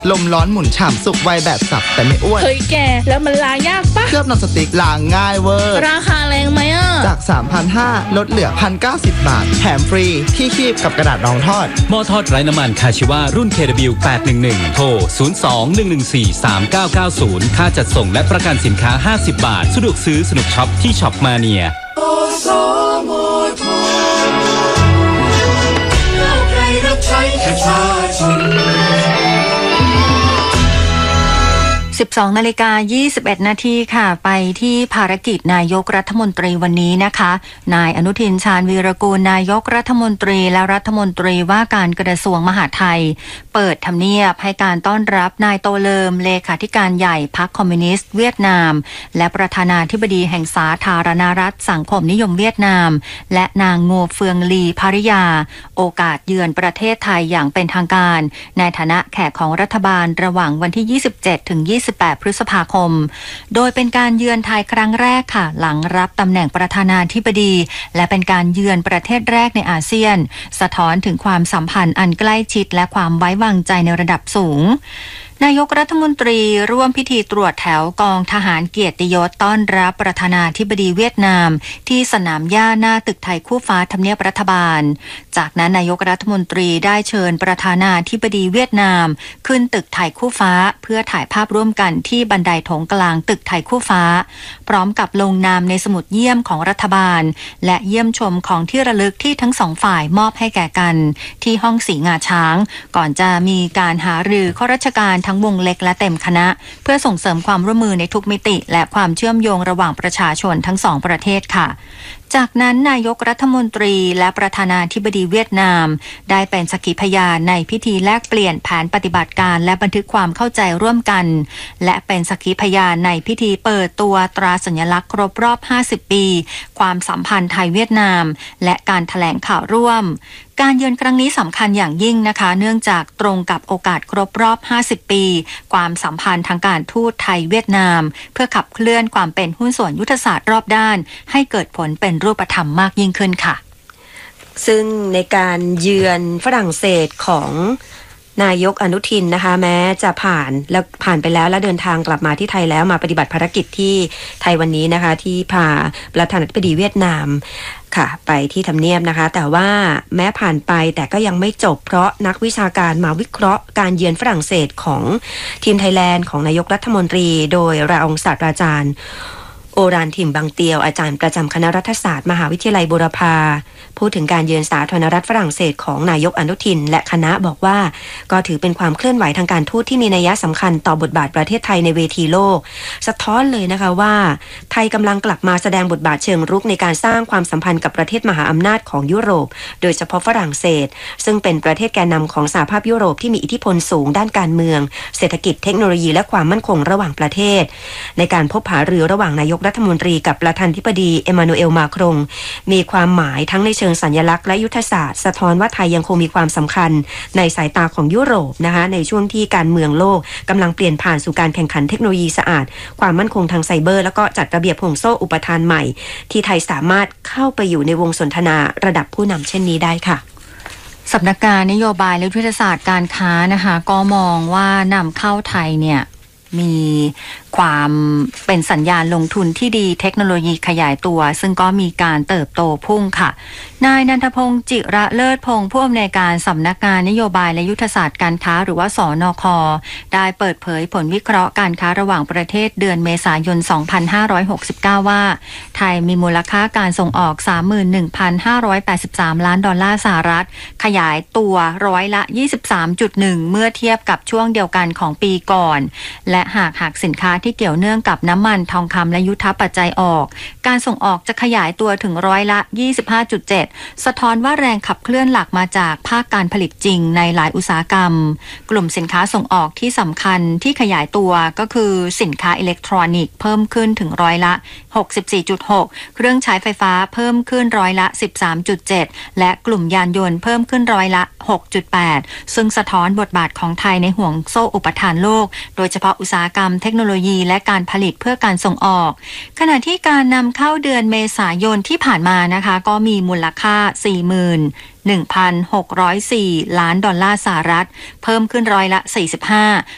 ลมร้อนหมุนฉ่ำสุกไวแบบสับแต่ไม่อ้วนเฮ้ยแกแล้วมันล้างยากปะเคลือบนอนสติ๊กล้างง่ายเวอร์ราคาแรงไหมอ่ะจาก 3,500 ลดเหลือ 1,090 บาทแถมฟรีที่คีบกับกระดาษรองทอดหม้อทอดไร้น้ำมันคาชิวารุ่น KW 811โทร 02-114-3990 ค่าจัดส่งและประกันสินค้า50 บาทสะดวกซื้อสนุกช็อปที่ช็อปมาเนีย 12:21 น.ค่ะไปที่ภารกิจนายกรัฐมนตรีวันนี้นะคะนายอนุทินชาญวีรกูลนายกรัฐมนตรีและรัฐมนตรีว่าการกระทรวงมหาดไทยเปิดทำเนียบให้การต้อนรับนายโตเลิมเลขาธิการใหญ่พรรคคอมมิวนิสต์เวียดนามและประธานาธิบดีแห่งสาธารณรัฐสังคมนิยมเวียดนามและนางโงเฟืองลีภริยาโอกาสเยือนประเทศไทยอย่างเป็นทางการในฐานะแขกของรัฐบาลระหว่างวันที่27 ถึง 28 พฤษภาคมโดยเป็นการเยือนไทยครั้งแรกค่ะหลังรับตำแหน่งประธานาธิบดีและเป็นการเยือนประเทศแรกในอาเซียนสะท้อนถึงความสัมพันธ์อันใกล้ชิดและความไว้วางใจในระดับสูงนายกรัฐมนตรีร่วมพิธีตรวจแถวกองทหารเกียรติยศต้อนรับประธานาธิบดีเวียดนามที่สนามหญ้าหน้าตึกไทยคู่ฟ้าทำเนียบรัฐบาลจากนั้นนายกรัฐมนตรีได้เชิญประธานาธิบดีเวียดนามขึ้นตึกไทยคู่ฟ้าเพื่อถ่ายภาพร่วมกันที่บันไดโถงกลางตึกไทยคู่ฟ้าพร้อมกับลงนามในสมุดเยี่ยมของรัฐบาลและเยี่ยมชมของที่ระลึกที่ทั้งสองฝ่ายมอบให้แก่กันที่ห้องสีงาช้างก่อนจะมีการหารือข้าราชการทั้งวงเล็กและเต็มคณะเพื่อส่งเสริมความร่วมมือในทุกมิติและความเชื่อมโยงระหว่างประชาชนทั้งสองประเทศค่ะจากนั้นนายกรัฐมนตรีและประธานาธิบดีเวียดนามได้เป็นสักขีพยานในพิธีแลกเปลี่ยนแผนปฏิบัติการและบันทึกความเข้าใจร่วมกันและเป็นสักขีพยานในพิธีเปิดตัวตราสัญลักษณ์ครบรอบ50 ปีความสัมพันธ์ไทยเวียดนามและการแถลงข่าวร่วมการเยือนครั้งนี้สำคัญอย่างยิ่งนะคะเนื่องจากตรงกับโอกาสครบรอบ50 ปีความสัมพันธ์ทางการทูตไทยเวียดนามเพื่อขับเคลื่อนความเป็นหุ้นส่วนยุทธศาสตร์รอบด้านให้เกิดผลเป็นรูปธรรมมากยิ่งขึ้นค่ะซึ่งในการเยือนฝรั่งเศสของนายกอนุทินนะคะแม้จะผ่านไปแล้วและเดินทางกลับมาที่ไทยแล้วมาปฏิบัติภารกิจที่ไทยวันนี้นะคะที่พาประธานาธิบดีเวียดนามค่ะไปที่ทำเนียบนะคะแต่ว่าแม้ผ่านไปแต่ก็ยังไม่จบเพราะนักวิชาการมาวิเคราะห์การเยือนฝรั่งเศสของทีมไทยแลนด์ของนายกรัฐมนตรีโดยรองศาสตราจารย์โอรานถิ่มบางเตียวอาจารย์ประจำคณะรัฐศาสตร์มหาวิทยาลัยบูรพาพูดถึงการเยือนสาธารณรัฐฝรั่งเศสของนายกอนุทินและคณะบอกว่าก็ถือเป็นความเคลื่อนไหวทางการทูตที่มีนัยสำคัญต่อบทบาทประเทศไทยในเวทีโลกสะท้อนเลยนะคะว่าไทยกำลังกลับมาแสดงบทบาทเชิงรุกในการสร้างความสัมพันธ์กับประเทศมหาอำนาจของยุโรปโดยเฉพาะฝรั่งเศสซึ่งเป็นประเทศแกนนำของสหภาพยุโรปที่มีอิทธิพลสูงด้านการเมืองเศรษฐกิจเทคโนโลยีและความมั่นคงระหว่างประเทศในการพบหารือระหว่างนายกรัฐมนตรีกับประธานาธิบดีเอมานูเอลมาครงมีความหมายทั้งในเชิงสัญลักษณ์และยุทธศาสตร์สะท้อนว่าไทยยังคงมีความสำคัญในสายตาของยุโรปนะคะในช่วงที่การเมืองโลกกำลังเปลี่ยนผ่านสู่การแข่งขันเทคโนโลยีสะอาดความมั่นคงทางไซเบอร์แล้วก็จัดระเบียบห่วงโซ่อุปทานใหม่ที่ไทยสามารถเข้าไปอยู่ในวงสนทนาระดับผู้นำเช่นนี้ได้ค่ะสำนักงานนโยบายและยุทธศาสตร์การค้านะคะก็มองว่านำเข้าไทยเนี่ยมีความเป็นสัญญาณลงทุนที่ดีเทคโนโลยีขยายตัวซึ่งก็มีการเติบโตพุ่งค่ะนายนันทพงศ์จิระเลิศพงศ์ผู้อำนวยการสำนักงานนโยบายและยุทธศาสตร์การค้าหรือว่าสนค.ได้เปิดเผยผลวิเคราะห์การค้าระหว่างประเทศเดือนเมษายน 2569 ว่าไทยมีมูลค่าการส่งออก 31,583 ล้านดอลลาร์สหรัฐขยายตัวร้อยละ 23.1 เมื่อเทียบกับช่วงเดียวกันของปีก่อนและหากสินค้าที่เกี่ยวเนื่องกับน้ำมันทองคำและยุทธปัจจัยออกการส่งออกจะขยายตัวถึงร้อยละ 25.7 สะท้อนว่าแรงขับเคลื่อนหลักมาจากภาคการผลิตจริงในหลายอุตสาหกรรมกลุ่มสินค้าส่งออกที่สำคัญที่ขยายตัวก็คือสินค้าอิเล็กทรอนิกส์เพิ่มขึ้นถึงร้อยละ 64.6 เครื่องใช้ไฟฟ้าเพิ่มขึ้นร้อยละ 13.7 และกลุ่มยานยนต์เพิ่มขึ้นร้อยละ 6.8 ซึ่งสะท้อนบทบาทของไทยในห่วงโซ่อุปทานโลกโดยเฉพาะอุตสาหกรรมเทคโนโลยีและการผลิตเพื่อการส่งออกขณะที่การนำเข้าเดือนเมษายนที่ผ่านมานะคะก็มีมูลค่า 1,604 ล้านดอลลาร์สหรัฐเพิ่มขึ้นร้อยละ 45